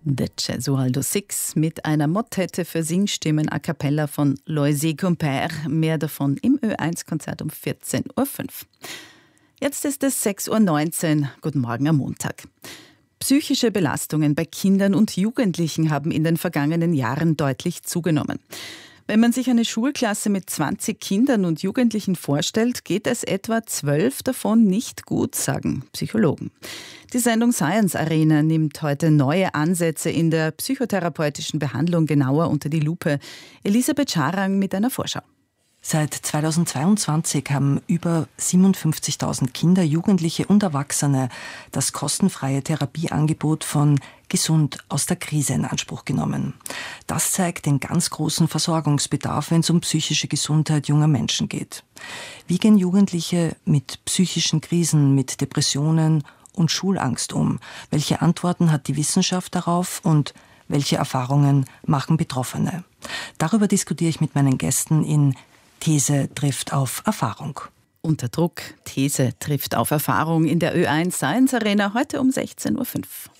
The Gesualdo Six mit einer Motette für Singstimmen a cappella von Loisy Compère. Mehr davon im Ö1-Konzert um 14.05 Uhr. Jetzt ist es 6.19 Uhr. Guten Morgen am Montag. Psychische Belastungen bei Kindern und Jugendlichen haben in den vergangenen Jahren deutlich zugenommen. Wenn man sich eine Schulklasse mit 20 Kindern und Jugendlichen vorstellt, geht es etwa 12 davon nicht gut, sagen Psychologen. Die Sendung Science Arena nimmt heute neue Ansätze in der psychotherapeutischen Behandlung genauer unter die Lupe. Elisabeth Scharang mit einer Vorschau. Seit 2022 haben über 57.000 Kinder, Jugendliche und Erwachsene das kostenfreie Therapieangebot von Gesund aus der Krise in Anspruch genommen. Das zeigt den ganz großen Versorgungsbedarf, wenn es um psychische Gesundheit junger Menschen geht. Wie gehen Jugendliche mit psychischen Krisen, mit Depressionen und Schulangst um? Welche Antworten hat die Wissenschaft darauf und welche Erfahrungen machen Betroffene? Darüber diskutiere ich mit meinen Gästen in These trifft auf Erfahrung. Unter Druck, These trifft auf Erfahrung in der Ö1 Science Arena heute um 16.05 Uhr.